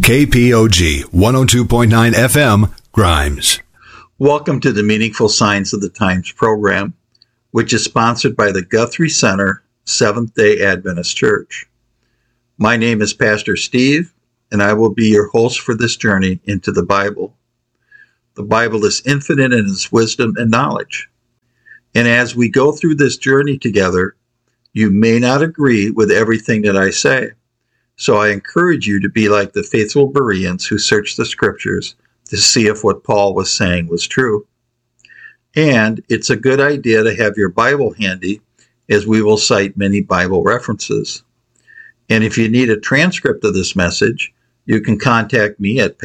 KPOG 102.9 FM, Grimes. Welcome to the Meaningful Signs of the Times program, which is sponsored by the Guthrie Center, Seventh-day Adventist Church. My name is Pastor Steve, and I will be your host for this journey into the Bible. The Bible is infinite in its wisdom and knowledge. And as we go through this journey together, you may not agree with everything that I say. So I encourage you to be like the faithful Bereans who searched the scriptures to see if what Paul was saying was true. And it's a good idea to have your Bible handy, as we will cite many Bible references. And if you need a transcript of this message, you can contact me at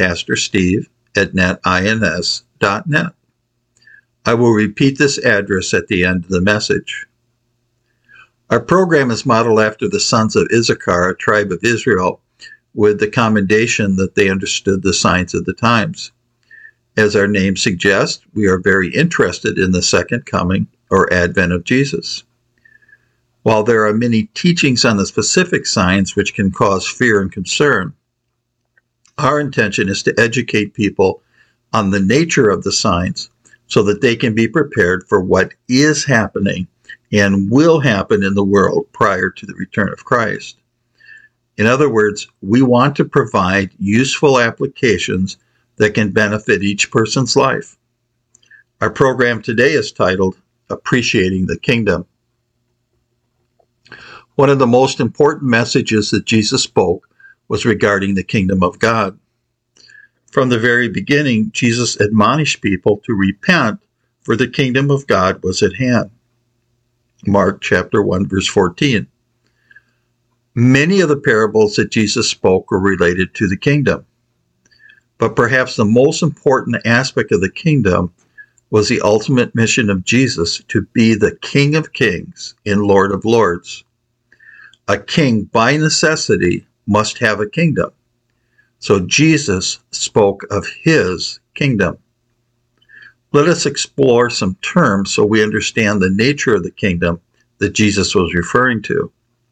pastorsteve@netins.net. I will repeat this address at the end of the message. Our program is modeled after the sons of Issachar, a tribe of Israel, with the commendation that they understood the signs of the times. As our name suggests, we are very interested in the second coming or advent of Jesus. While there are many teachings on the specific signs which can cause fear and concern, our intention is to educate people on the nature of the signs so that they can be prepared for what is happening and will happen in the world prior to the return of Christ. In other words, we want to provide useful applications that can benefit each person's life. Our program today is titled, Appreciating the Kingdom. One of the most important messages that Jesus spoke was regarding the kingdom of God. From the very beginning, Jesus admonished people to repent, for the kingdom of God was at hand. Mark chapter 1, verse 14. Many of the parables that Jesus spoke were related to the kingdom. But perhaps the most important aspect of the kingdom was the ultimate mission of Jesus to be the King of Kings and Lord of Lords. A king, by necessity, must have a kingdom. So Jesus spoke of his kingdom. Let us explore some terms so we understand the nature of the kingdom that Jesus was referring to.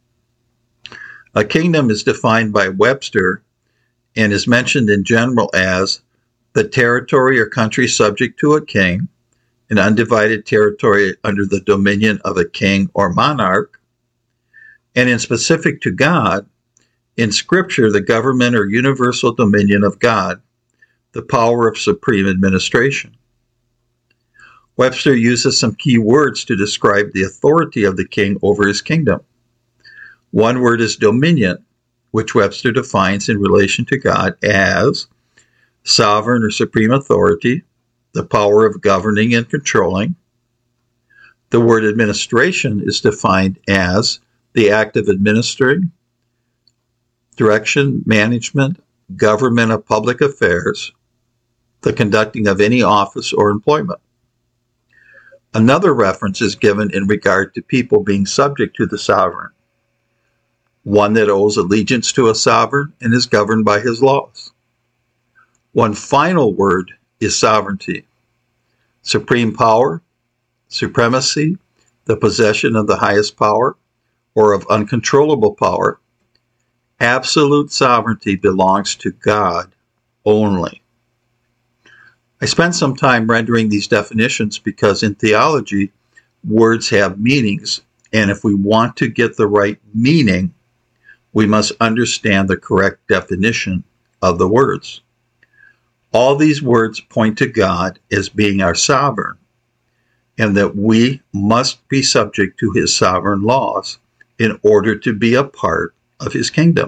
A kingdom is defined by Webster and is mentioned in general as the territory or country subject to a king, an undivided territory under the dominion of a king or monarch, and in specific to God, in Scripture, the government or universal dominion of God, the power of supreme administration. Webster uses some key words to describe the authority of the king over his kingdom. One word is dominion, which Webster defines in relation to God as sovereign or supreme authority, the power of governing and controlling. The word administration is defined as the act of administering, direction, management, government of public affairs, the conducting of any office or employment. Another reference is given in regard to people being subject to the sovereign, one that owes allegiance to a sovereign and is governed by his laws. One final word is sovereignty, supreme power, supremacy, the possession of the highest power or of uncontrollable power. Absolute sovereignty belongs to God only. I spent some time rendering these definitions because in theology, words have meanings, and if we want to get the right meaning, we must understand the correct definition of the words. All these words point to God as being our sovereign, and that we must be subject to his sovereign laws in order to be a part of his kingdom.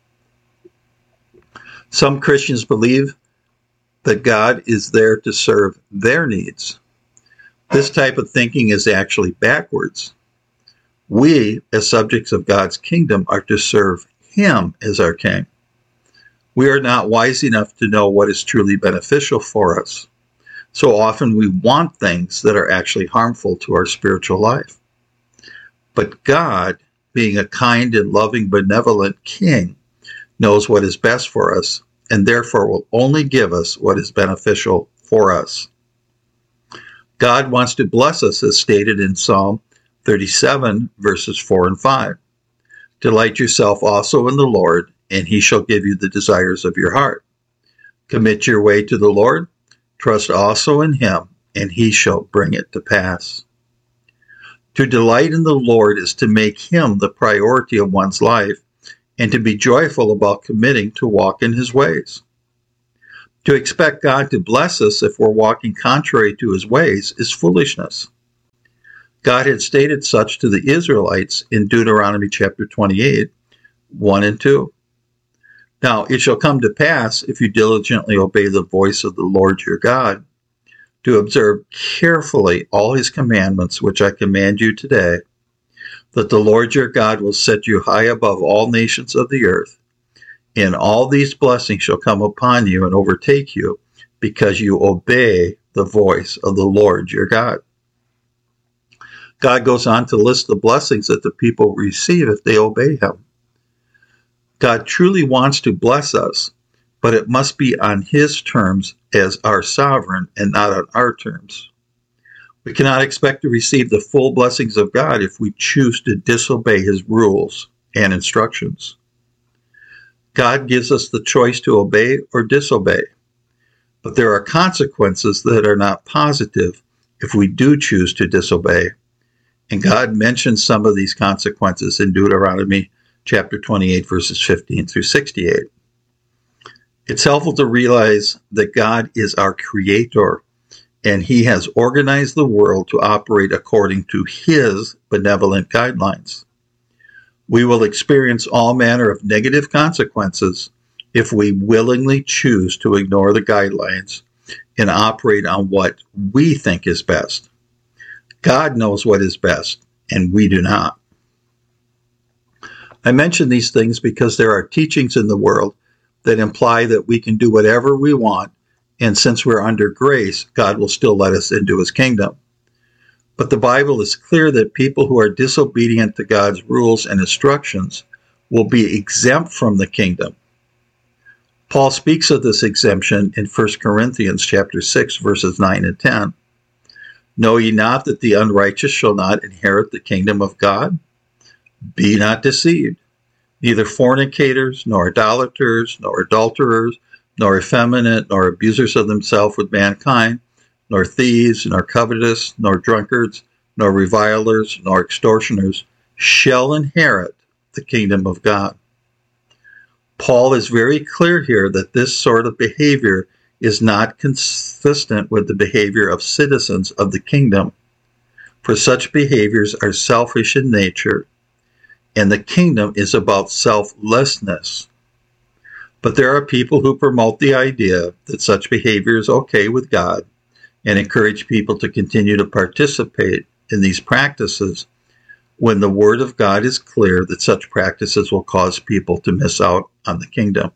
Some Christians believe that God is there to serve their needs. This type of thinking is actually backwards. We, as subjects of God's kingdom, are to serve him as our king. We are not wise enough to know what is truly beneficial for us. So often we want things that are actually harmful to our spiritual life. But God, being a kind and loving, benevolent king, knows what is best for us, and therefore will only give us what is beneficial for us. God wants to bless us, as stated in Psalm 37, verses 4 and 5. Delight yourself also in the Lord, and he shall give you the desires of your heart. Commit your way to the Lord, trust also in him, and he shall bring it to pass. To delight in the Lord is to make him the priority of one's life and to be joyful about committing to walk in his ways. To expect God to bless us if we're walking contrary to his ways is foolishness. God had stated such to the Israelites in Deuteronomy chapter 28, 1 and 2. Now it shall come to pass, if you diligently obey the voice of the Lord your God, to observe carefully all his commandments which I command you today, that the Lord your God will set you high above all nations of the earth, and all these blessings shall come upon you and overtake you, because you obey the voice of the Lord your God. God goes on to list the blessings that the people receive if they obey him. God truly wants to bless us, but it must be on his terms as our sovereign and not on our terms. We cannot expect to receive the full blessings of God if we choose to disobey his rules and instructions. God gives us the choice to obey or disobey, but there are consequences that are not positive if we do choose to disobey. And God mentions some of these consequences in Deuteronomy chapter 28, verses 15 through 68. It's helpful to realize that God is our creator, and he has organized the world to operate according to his benevolent guidelines. We will experience all manner of negative consequences if we willingly choose to ignore the guidelines and operate on what we think is best. God knows what is best, and we do not. I mention these things because there are teachings in the world that imply that we can do whatever we want, and since we're under grace, God will still let us into his kingdom. But the Bible is clear that people who are disobedient to God's rules and instructions will be exempt from the kingdom. Paul speaks of this exemption in 1 Corinthians chapter 6, verses 9 and 10. Know ye not that the unrighteous shall not inherit the kingdom of God? Be not deceived. Neither fornicators, nor idolaters, nor adulterers, nor effeminate, nor abusers of themselves with mankind, nor thieves, nor covetous, nor drunkards, nor revilers, nor extortioners shall inherit the kingdom of God. Paul is very clear here that this sort of behavior is not consistent with the behavior of citizens of the kingdom, for such behaviors are selfish in nature, and the kingdom is about selflessness. But there are people who promote the idea that such behavior is okay with God and encourage people to continue to participate in these practices when the Word of God is clear that such practices will cause people to miss out on the kingdom.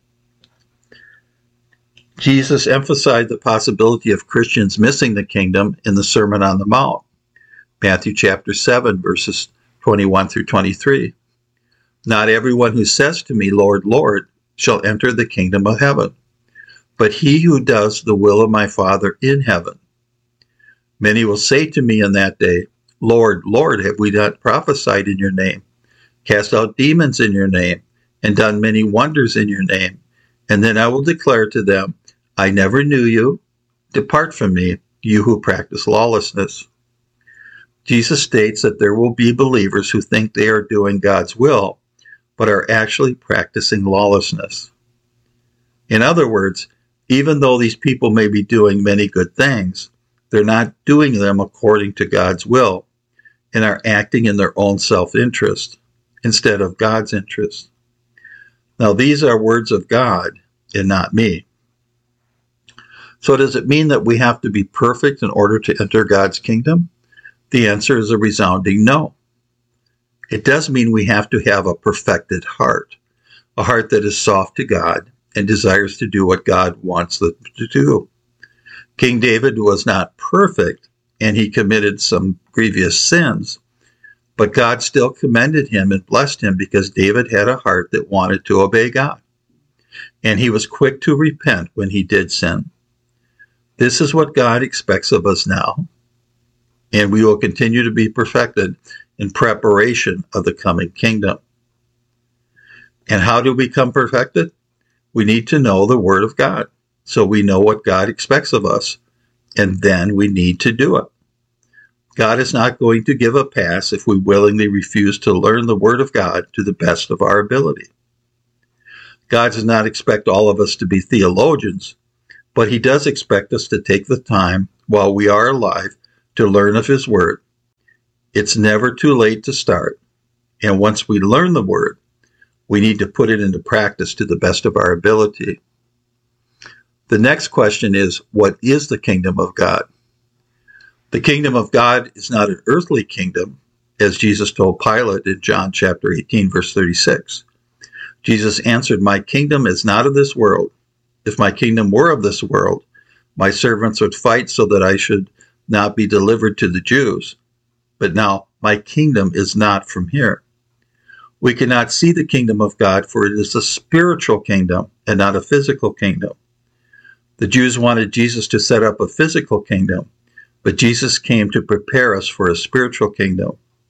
Jesus emphasized the possibility of Christians missing the kingdom in the Sermon on the Mount, Matthew chapter 7, verses 21 through 23. Not everyone who says to me, Lord, Lord, shall enter the kingdom of heaven, but he who does the will of my Father in heaven. Many will say to me in that day, Lord, Lord, have we not prophesied in your name, cast out demons in your name, and done many wonders in your name? And then I will declare to them, I never knew you. Depart from me, you who practice lawlessness. Jesus states that there will be believers who think they are doing God's will, but are actually practicing lawlessness. In other words, even though these people may be doing many good things, they're not doing them according to God's will and are acting in their own self-interest instead of God's interest. Now, these are words of God and not me. So does it mean that we have to be perfect in order to enter God's kingdom? The answer is a resounding no. It does mean we have to have a perfected heart, a heart that is soft to God and desires to do what God wants them to do. King David was not perfect, and he committed some grievous sins, but God still commended him and blessed him because David had a heart that wanted to obey God, and he was quick to repent when he did sin. This is what God expects of us now, and we will continue to be perfected in preparation of the coming kingdom. And how do we become perfected? We need to know the Word of God, so we know what God expects of us, and then we need to do it. God is not going to give a pass if we willingly refuse to learn the Word of God to the best of our ability. God does not expect all of us to be theologians, but He does expect us to take the time while we are alive to learn of His Word. It's never too late to start, and once we learn the Word, we need to put it into practice to the best of our ability. The next question is, what is the kingdom of God? The kingdom of God is not an earthly kingdom, as Jesus told Pilate in John chapter 18, verse 36. Jesus answered, "My kingdom is not of this world. If my kingdom were of this world, my servants would fight so that I should not be delivered to the Jews. But now my kingdom is not from here." We cannot see the kingdom of God, for it is a spiritual kingdom and not a physical kingdom. The Jews wanted Jesus to set up a physical kingdom, but Jesus came to prepare us for a spiritual kingdom.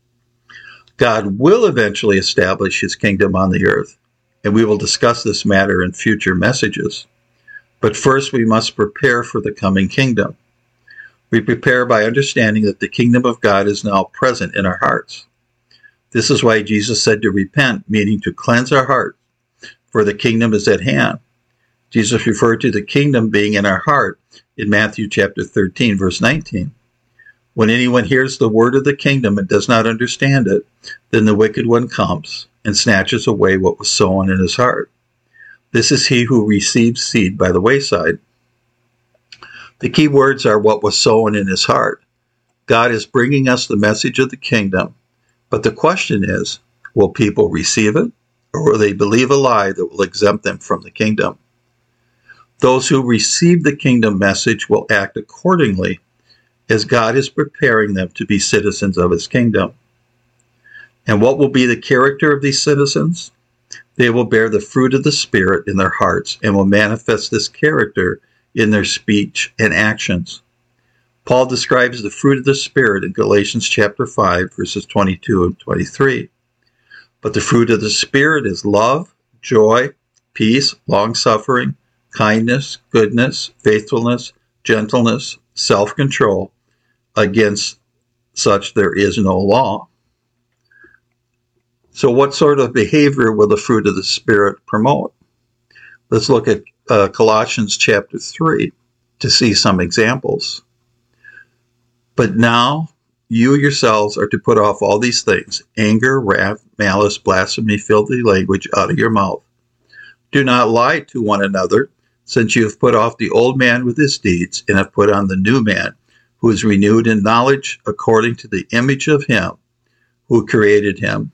God will eventually establish His kingdom on the earth, and we will discuss this matter in future messages. But first, we must prepare for the coming kingdom. We prepare by understanding that the kingdom of God is now present in our hearts. This is why Jesus said to repent, meaning to cleanse our heart, for the kingdom is at hand. Jesus referred to the kingdom being in our heart in Matthew chapter 13, verse 19. When anyone hears the word of the kingdom and does not understand it, then the wicked one comes and snatches away what was sown in his heart. This is he who receives seed by the wayside. The key words are what was sown in his heart. God is bringing us the message of the kingdom, but the question is, will people receive it, or will they believe a lie that will exempt them from the kingdom? Those who receive the kingdom message will act accordingly, as God is preparing them to be citizens of His kingdom. And what will be the character of these citizens? They will bear the fruit of the Spirit in their hearts and will manifest this character in their speech and actions. Paul describes the fruit of the Spirit in Galatians chapter 5, verses 22 and 23. But the fruit of the Spirit is love, joy, peace, long-suffering, kindness, goodness, faithfulness, gentleness, self-control. Against such there is no law. So what sort of behavior will the fruit of the Spirit promote? Let's look at Colossians chapter 3 to see some examples. But now you yourselves are to put off all these things: anger, wrath, malice, blasphemy, filthy language out of your mouth. Do not lie to one another, since you have put off the old man with his deeds and have put on the new man, who is renewed in knowledge according to the image of Him who created him.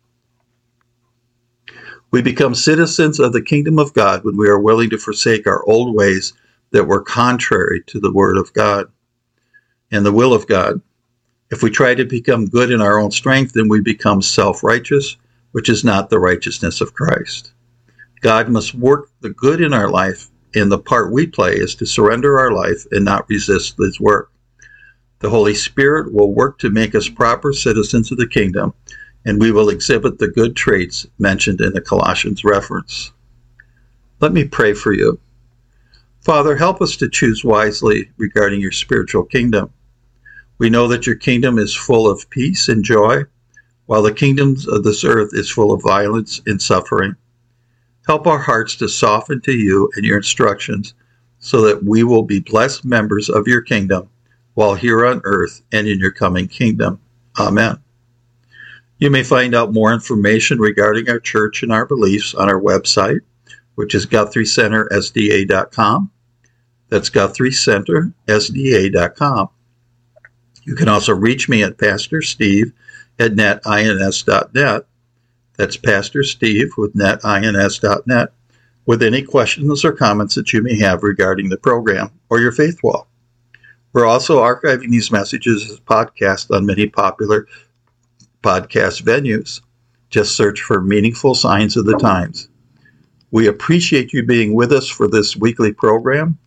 We become citizens of the kingdom of God when we are willing to forsake our old ways that were contrary to the Word of God and the will of God. If we try to become good in our own strength, then we become self-righteous, which is not the righteousness of Christ. God must work the good in our life, and the part we play is to surrender our life and not resist His work. The Holy Spirit will work to make us proper citizens of the kingdom, and we will exhibit the good traits mentioned in the Colossians reference. Let me pray for you. Father, help us to choose wisely regarding your spiritual kingdom. We know that your kingdom is full of peace and joy, while the kingdoms of this earth is full of violence and suffering. Help our hearts to soften to you and your instructions so that we will be blessed members of your kingdom while here on earth and in your coming kingdom. Amen. You may find out more information regarding our church and our beliefs on our website, which is GuthrieCenterSDA.com. That's GuthrieCenterSDA.com. You can also reach me at Pastor Steve at netins.net. That's Pastor Steve with netins.net with any questions or comments that you may have regarding the program or your faith walk. We're also archiving these messages as podcasts on many popular podcast venues. Just search for Meaningful Signs of the Times. We appreciate you being with us for this weekly program,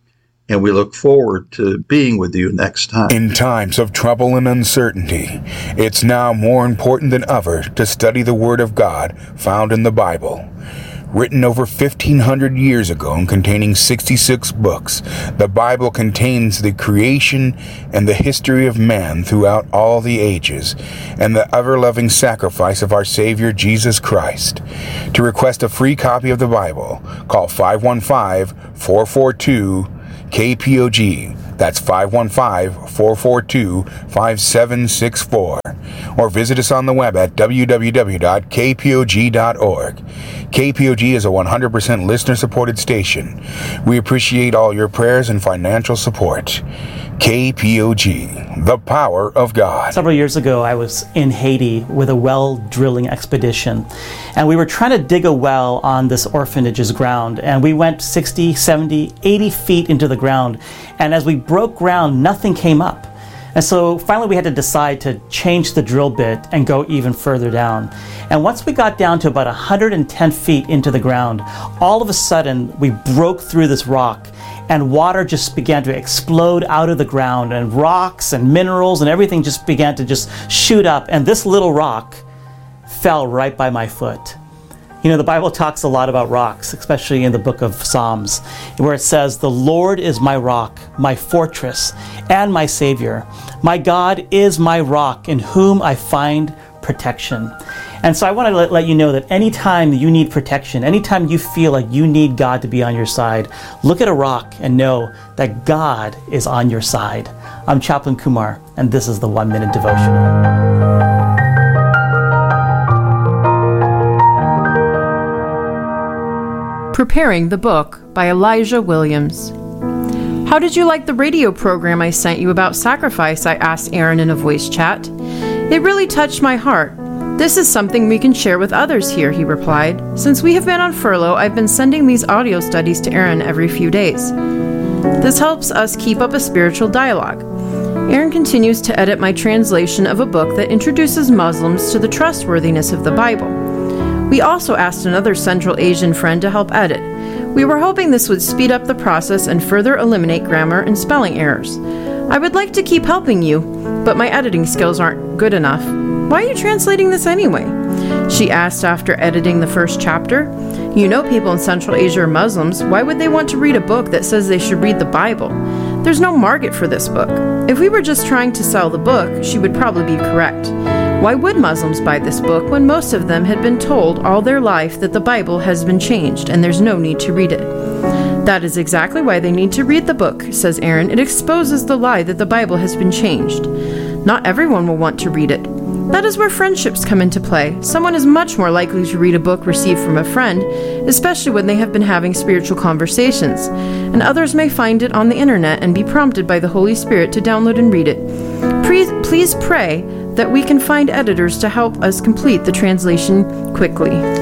and we look forward to being with you next time. In times of trouble and uncertainty, it's now more important than ever to study the Word of God found in the Bible. Written over 1,500 years ago and containing 66 books, the Bible contains the creation and the history of man throughout all the ages, and the ever-loving sacrifice of our Savior Jesus Christ. To request a free copy of the Bible, call 515-442-KPOG. That's 515-442-5764. Or visit us on the web at www.kpog.org. KPOG is a 100% listener-supported station. We appreciate all your prayers and financial support. KPOG, the power of God. Several years ago, I was in Haiti with a well drilling expedition, and we were trying to dig a well on this orphanage's ground, and we went 60, 70, 80 feet into the ground, and as we broke ground, nothing came up. And so finally we had to decide to change the drill bit and go even further down. And once we got down to about 110 feet into the ground, all of a sudden we broke through this rock, and water just began to explode out of the ground, and rocks and minerals and everything just began to just shoot up, and this little rock fell right by my foot. You know, the Bible talks a lot about rocks, especially in the book of Psalms, where it says, "The Lord is my rock, my fortress, and my Savior. My God is my rock, in whom I find protection." And so I want to let you know that anytime you need protection, anytime you feel like you need God to be on your side, look at a rock and know that God is on your side. I'm Chaplain Kumar, and this is the 1 Minute Devotional. Preparing the Book by Elijah Williams. How did you like the radio program I sent you about sacrifice? I asked Aaron in a voice chat. It really touched my heart. This is something we can share with others here, he replied. Since we have been on furlough, I've been sending these audio studies to Aaron every few days. This helps us keep up a spiritual dialogue. Aaron continues to edit my translation of a book that introduces Muslims to the trustworthiness of the Bible. We also asked another Central Asian friend to help edit. We were hoping this would speed up the process and further eliminate grammar and spelling errors. I would like to keep helping you, but my editing skills aren't good enough. Why are you translating this anyway? She asked after editing the first chapter. You know, people in Central Asia are Muslims. Why would they want to read a book that says they should read the Bible? There's no market for this book. If we were just trying to sell the book, she would probably be correct. Why would Muslims buy this book when most of them had been told all their life that the Bible has been changed and there's no need to read it? That is exactly why they need to read the book, says Aaron. It exposes the lie that the Bible has been changed. Not everyone will want to read it. That is where friendships come into play. Someone is much more likely to read a book received from a friend, especially when they have been having spiritual conversations, and others may find it on the internet and be prompted by the Holy Spirit to download and read it. Please pray that we can find editors to help us complete the translation quickly.